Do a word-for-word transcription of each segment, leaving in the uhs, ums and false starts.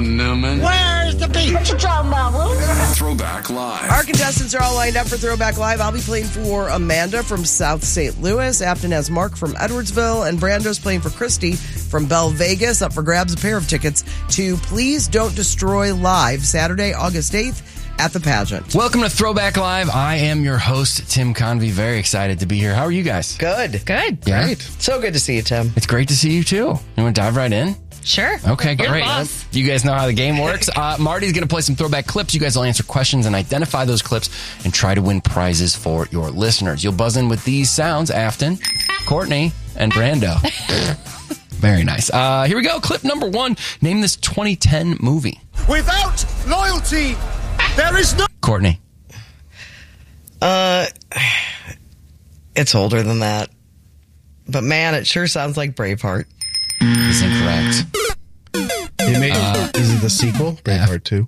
on, Newman. Where's the beach? What you talking about, Will? Throwback Live. Our contestants are all lined up for Throwback Live. I'll be playing for Amanda from South Saint Louis. Afton has Mark from Edwardsville. And Brando's playing for Christy from Belle Vegas. Up for grabs a pair of tickets to Please Don't Destroy Live, Saturday, August eighth. At the pageant. Welcome to Throwback Live. I am your host, Tim Convey. Very excited to be here. How are you guys? Good. Good. Yeah? Great. So good to see you, Tim. It's great to see you, too. You want to dive right in? Sure. Okay, You're great. the boss. You guys know how the game works. Uh, Marty's going to play some throwback clips. You guys will answer questions and identify those clips and try to win prizes for your listeners. You'll buzz in with these sounds, Afton, Courtney, and Brando. Very nice. Uh, here we go. Clip number one. Name this twenty ten movie. Without loyalty, there is no... Courtney. Uh, it's older than that. But man, it sure sounds like Braveheart. Is incorrect. It made, uh, is it the sequel? Braveheart two.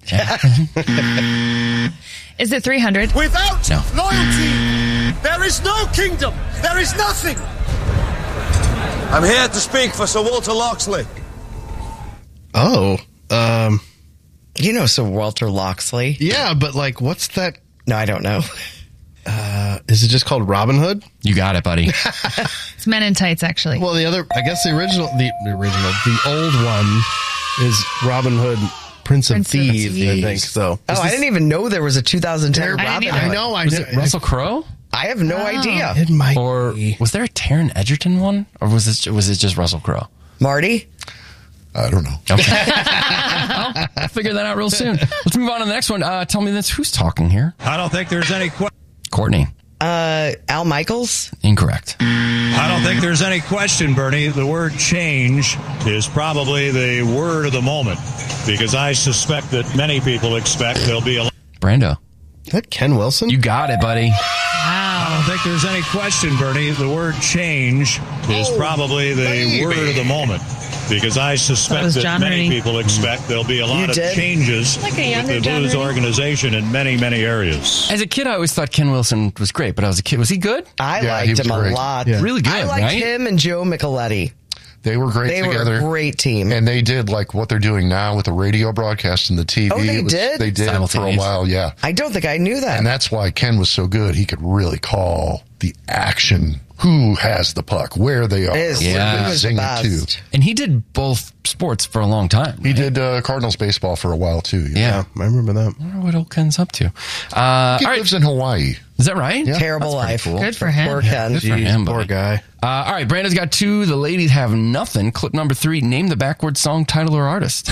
Is it three hundred? Without No. loyalty, there is no kingdom. There is nothing. I'm here to speak for Sir Walter Loxley. Oh, um, You know Sir Walter Loxley. yeah, but like, what's that? No, I don't know. Uh, is it just called Robin Hood? You got it, buddy. It's Men in Tights, actually. Well, the other, I guess the original, the, the original, the old one is Robin Hood, Prince of Prince of Thieves, I Thieves. think so. Oh, I didn't even know there was a two thousand ten There- I didn't Robin either. Hood. I know, I Was know. it Russell Crowe? I have no Oh. idea. It might Or be. was there a Taron Egerton one? Or was it, was it just Russell Crowe? Marty? I don't know. Okay. Well, I'll figure that out real soon. Let's move on to the next one. Uh, tell me this. Who's talking here? I don't think there's any question. Courtney. Uh, Al Michaels? Incorrect. I don't think there's any question, Bernie. The word change is probably the word of the moment because I suspect that many people expect there'll be a. Brando. Is that Ken Wilson? You got it, buddy. I don't think there's any question, Bernie. The word change is probably the baby. word of the moment because I That suspect was that John many Rennie. people expect there'll be a lot You of did? changes Like a with younger the John Blues Rennie. organization in many, many areas. As a kid, I always thought Ken Wilson was great, but I was a kid. Was he good? I Yeah, he liked was him a great. lot. Yeah. Really good, I liked right? him and Joe Micheletti. They were great They together. were a great team. And they did like what they're doing now with the radio broadcast and the T V. Oh, they It was- did? They did for a Simultaneous. while, yeah. I don't think I knew that. And that's why Ken was so good. He could really call the action. Who has the puck? Where they are? His- Where Yeah. he they was the zing it best. to. And he did both sports for a long time. He did uh, Cardinals baseball for a while too. Yeah. I remember that. I wonder what old Ken's up to. Uh, He all right. lives in Hawaii. Is that right? Yeah. Terrible That's pretty life. cool. Good for him. Poor Ken. Good for Jeez, him, poor buddy. guy. Uh, all right, Brando's got two. The ladies have nothing. Clip number three. Name the backward song title or artist.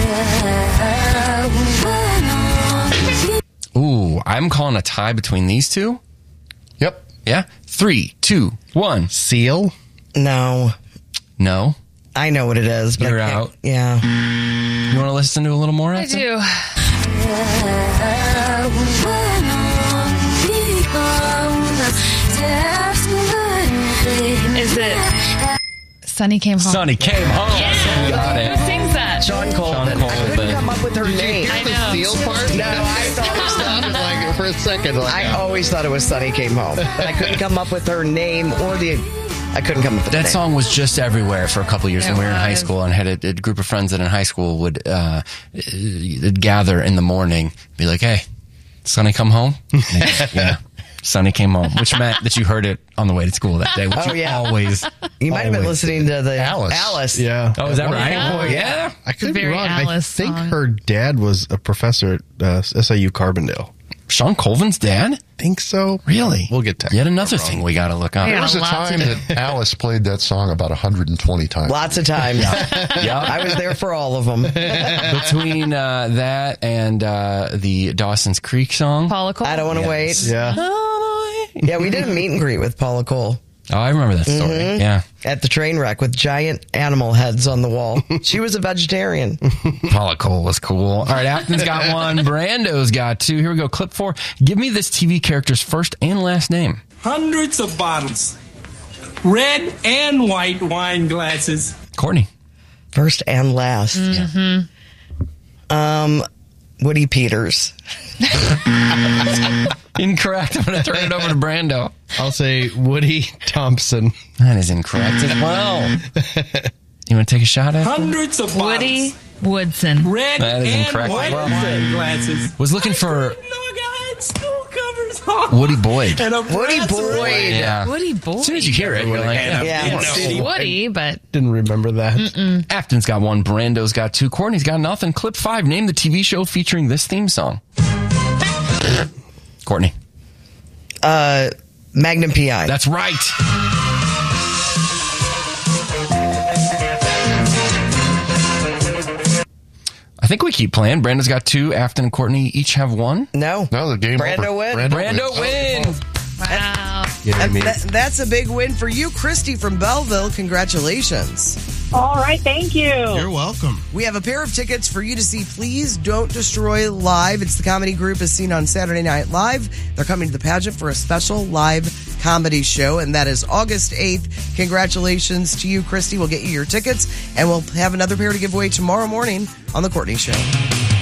Ooh, I'm calling a tie between these two. Yep. Yeah? Three, two, one. Seal? No. No. I know what it is, but You're I can't- out. Yeah. You want to listen to a little more? I Afton? do. Is it Sonny Came Home? Sonny came home. Yeah. Got it. Who sings that? Sean Colvin. Sean I couldn't Colvin. come up with her name. I know. Seal part? No, I thought it was sounded like for a second. Like, I always thought it was Sonny Came Home. But I couldn't come up with her name or the... I couldn't come up with the That name. song was just everywhere for a couple of years It when we were in high was. school and had a, a group of friends that in high school would uh, uh, gather in the morning, be like, "Hey, Sonny come home?" And they'd go, yeah, Sonny came home, which meant that you heard it on the way to school that day, which Oh, you yeah. always. You might have been always listening to the Alice. Alice. yeah. Oh, is that right? Yeah. Yeah. I could be very wrong. I Alice think song. her dad was a professor at uh, S I U Carbondale. Sean Colvin's dad? Think so? Really? We'll get technical. Yet another thing we got to look up. Yeah. There was a Lots time of- that Alice played that song about one hundred twenty times. Lots of times. Yeah. I was there for all of them. Between uh, that and uh, the Dawson's Creek song. Paula Cole. I don't want to wait. Yeah. Yeah, we did a meet and greet with Paula Cole Oh, I remember that story. Mm-hmm. Yeah. at the train wreck with giant animal heads on the wall. She was a vegetarian. Paula Cole was cool. All right, Afton's got one. Brando's got two. Here we go. Clip four. Give me this T V character's first and last name. Hundreds of bottles. Red and white wine glasses. Courtney. First and last. Mm-hmm. Um, Woody Peters. Incorrect. I'm going to turn it over to Brando. I'll say Woody Thompson. That is incorrect as well. You want to take a shot at it? Hundreds of bottles. Woody Woodson. Red That is and incorrect. white Well, wine glasses. Was looking for No, I had school covers on. Woody Boyd. And a Woody brass Boyd. ring. Yeah. Woody Boyd. As soon as you hear it, you're like, And a Yeah. big Yeah. city. Woody, but Didn't remember that. Afton's got one, Brando's got two, Courtney's got nothing. Clip five, name the T V show featuring this theme song. Courtney. Uh, Magnum P I. That's right. I think we keep playing. Brando's got two. Afton and Courtney each have one. no. No, the game Brando over. win. Brando wins. wow. Yeah, And that- that's a big win for you, Christy from Belleville. Congratulations. All right, thank you. You're welcome. We have a pair of tickets for you to see Please Don't Destroy Live. It's the comedy group as seen on Saturday Night Live. They're coming to the pageant for a special live comedy show, and that is August eighth. Congratulations to you, Christy. We'll get you your tickets, and we'll have another pair to give away tomorrow morning on The Courtney Show.